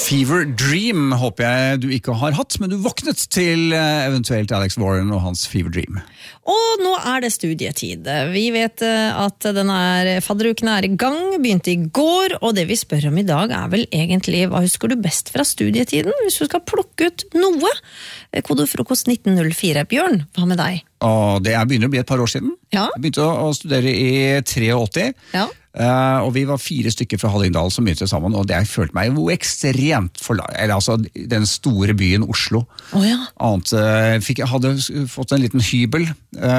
Fever Dream håper jeg du ikke har hatt, men du våknet til eventuelt Alex Warren og hans Fever Dream. Og nå det studietid. Vi vet at fadderuken i gang, begynte i går, og det vi spør om i dag vel egentlig, hva husker du best fra studietiden? Hvis du skal plukke ut noe. Kode frokost 1904. Bjørn, hva med deg? Og det begynner å bli et par år siden. Ja. Jeg begynte å studere i 83. Ja. Og vi var 4 stykker fra Hallingdal som begynte sammen, og det følte meg jo ekstremt den store byen Oslo. Ja. Jeg hadde fått en liten hybel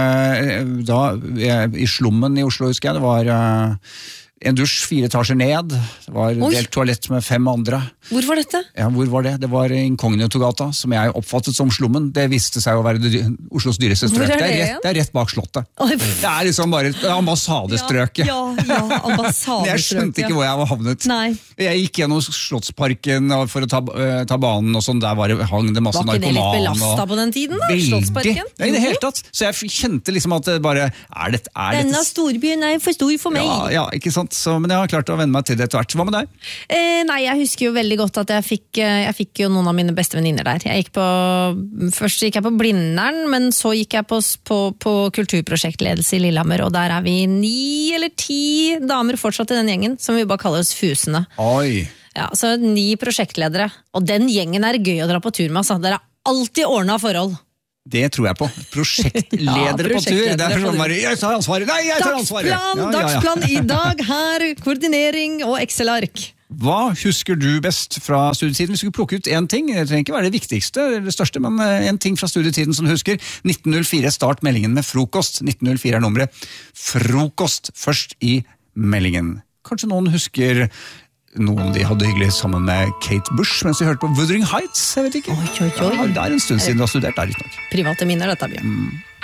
i slummen i Oslo, husker jeg. Det var en dusj 4 etasjer ned, det var delt toalett med 5 andre. Hvor var dette? Ja, hvor var det? Det var Inkognito-gata, som jeg oppfattet som slummen. Det viste seg å være Oslos dyreste strøk. Det er rett bak slottet. Det liksom bare ambassadestrøket. Ja, ambassadestrøket. Jeg skjønte ikke hvor jeg var havnet. Nei. Jeg gikk gjennom Slottsparken for å ta banen, og sånn, der hang det masse narkoman. Var ikke det litt belastet på den tiden da, Slottsparken? Nei, i det hele tatt. Så jeg kjente liksom at det bare, Denne storbyen for stor for meg. Ja, ikke sant? Men jeg har klart å vende meg til det etter hvert. Hva med deg? Nei, jeg husker jo veldig godt at jeg fikk jo noen av mine beste venninner der. Først gikk jeg på Blindern, men så gikk jeg på kulturprosjektledelse i Lillehammer, og der vi 9 eller 10 damer fortsatt i den gjengen, som vi bare kaller oss Fusene. Oi! Ja, så 9 prosjektledere. Og den gjengen gøy å dra på tur med, altså. Dere alltid ordnet forhold. Det tror jeg på. Prosjektledere på tur. Det sånn bare, jeg tar ansvaret! Nei, jeg tar ansvaret! Dagsplan i dag her, koordinering og Excel-ark. Hva husker du best fra studietiden? Vi skulle plukke ut en ting. Det trenger ikke være det viktigste eller det største, men en ting fra studietiden som du husker. 1904, start meldingen med frokost. 1904 nummeret. Frokost først i meldingen. Kanskje noen husker noen de hadde hyggelig sammen med Kate Bush mens de hørte på Wuthering Heights, jeg vet ikke. Oi. Ja, det en stund siden du har studert der, ikke nok. Private minner, dette, Bjørn.